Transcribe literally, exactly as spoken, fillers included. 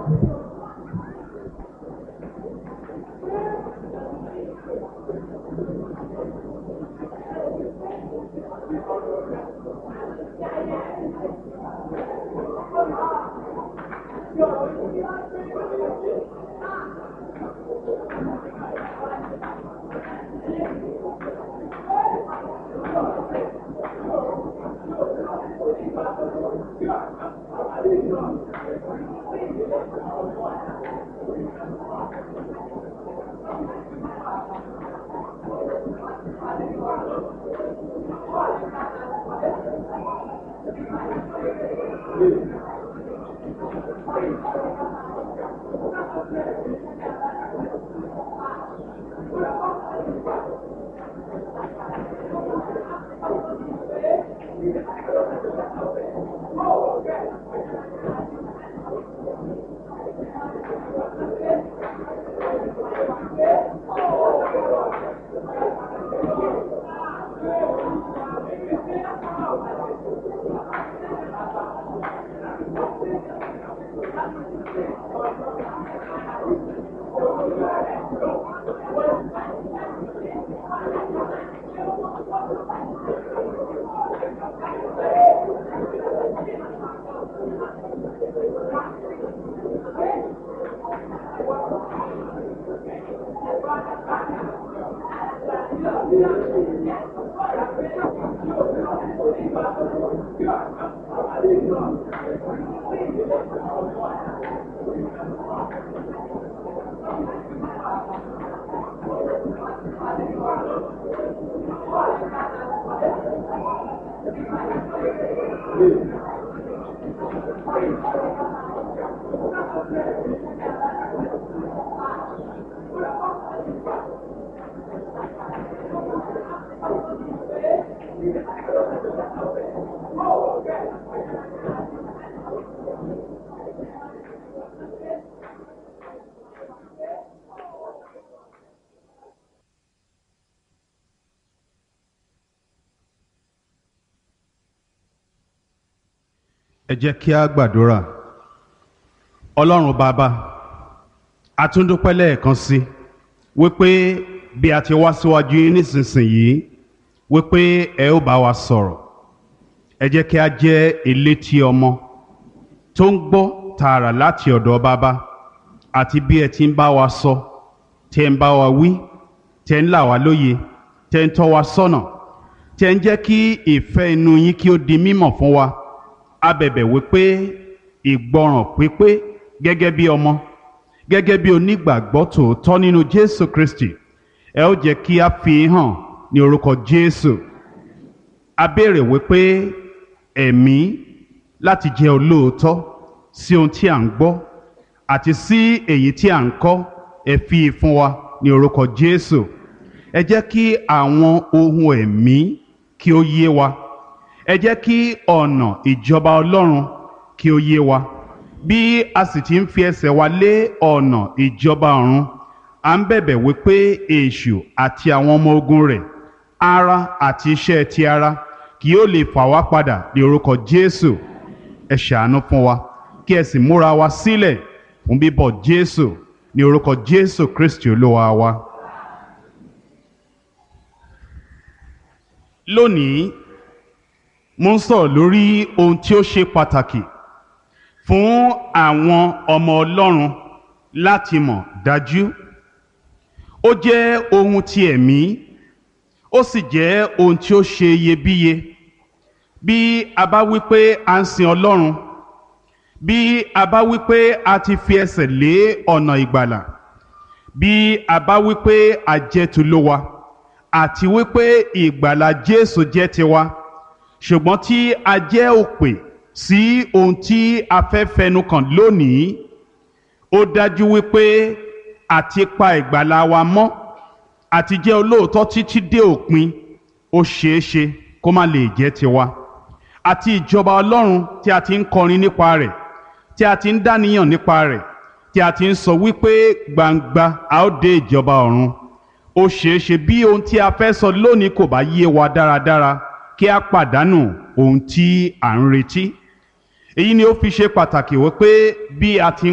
Ẹ jẹ́ kí a gbàdúrà. Ọlọ́run bàbá, a tún dúpẹ́ lẹ́ẹ̀kan sí wípé bí a ti wá síwájú yín nísinsìnyí wípé ẹ ó bá wa sọ̀rọ̀. Ẹ jẹ́ kí a jẹ́ elétí ọmọ tó ń gbọ́ tààrà láti ọ̀dọ̀ bàbá, àti bí ẹ ti ń bá wa sọ, tẹ́ ń bá wa wí, tẹ́ ń là wá lóye, tẹ́ ń tọ́ wa sọ́nà, tẹ́ ń jẹ́ kí ìfẹ́ inú yín kí ó di mímọ̀ fún wa. A bẹ̀bẹ̀ wípé ìgbọràn pípé gẹ́gẹ́ bí ọmọ, gẹ́gẹ́ bí onígbàgbọ́ tòótọ́ nínú Jésù Kristi, ẹ ó jẹ́ kí a fi hàn ní orúkọ Jésù. A béèrè wípé ẹ̀mí láti jẹ́ olóòótọ́ sí ohun tí à ń gbọ́ àti sí èyí tí à ń kọ́, ẹ fi fún wa ní orúkọ Jésù. Ẹ jẹ́ kí àwọn ohun ẹ̀mí kí ó yé wa. Ẹ jẹ́ kí ọ̀nà ìjọba Ọlọ́run kí ó yé wa. Bí a sì ti ń fi ẹsẹ̀ wa lé ọ̀nà ìjọba ọ̀run, à ń bẹ̀bẹ̀ wípé èṣù àti àwọn ọmọ ogun rẹ̀, ara àti iṣẹ́ ti ara, kì yóò lè fà wá padà ní orúkọ Jésù. Ẹ ṣàánú fún wa, kí ẹ sì múra wa sílẹ̀ fún bíbọ̀ Jésù ní orúkọ Jésù Kristi Olúwa wa. Lónìí, mo ń sọ̀rọ̀ lórí ohun tí ó ṣe pàtàkì fún àwọn ọmọ Ọlọ́run láti mọ̀ dájú. Ó jẹ́ ohun ti ẹ̀mí, ó sì jẹ́ ohun tí ó ṣe iyebíye. Bí a bá wí pé a ń sin Ọlọ́run, bí a bá wí pé a ti fi ẹsẹ̀ lé ọ̀nà ìgbàlà, bí a bá wí pé a jẹ́ tolówa, àti wí pé ìgbàlà Jésù jẹ́ tiwa, ṣùgbọ́n tí a jẹ́ òpè sí ohun tí a fẹ́ fẹnu kàn lónìí, ó dájú wípé àti pa ìgbàlà wa mọ́ àti jẹ́ olóòótọ́ títí dé òpin, ó ṣeé ṣe kó má lè jẹ́ tiwa. Àti ìjọba Ọlọ́run tí a ti ń kọrin nípa rẹ̀, tí a ti ń dáníyàn nípa rẹ̀, tí a ti ń sọ wípé gbangba a ó dé ìjọba ọ̀run, ó ṣeé ṣe bí ohun tí a fẹ́ sọ lónìí kò bá yé wa dáradára, kí a pàdánù ohun tí à ń retí. Èyí ni ó fi ṣe pàtàkì wípé bí a ti ń